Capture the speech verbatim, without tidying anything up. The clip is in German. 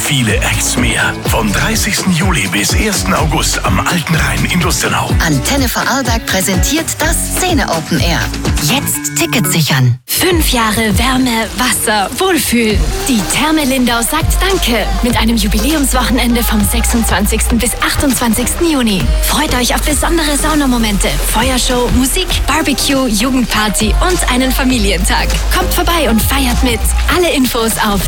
viele Acts mehr. Vom dreißigsten Juli bis ersten August am Alten Rhein in Lustenau. Antenne Vorarlberg präsentiert das Szene Open Air. Jetzt Tickets sichern. Fünf Jahre Wärme, Wasser, Wohlfühlen. Die Therme Lindau sagt Danke mit einem Jubiläumswochenende vom sechsundzwanzigsten bis achtundzwanzigsten Juni. Freut euch auf besondere Saunamomente, Feuershow, Musik, Barbecue, Jugendparty und einen Familientag. Kommt vorbei und feiert mit. Alle Infos auf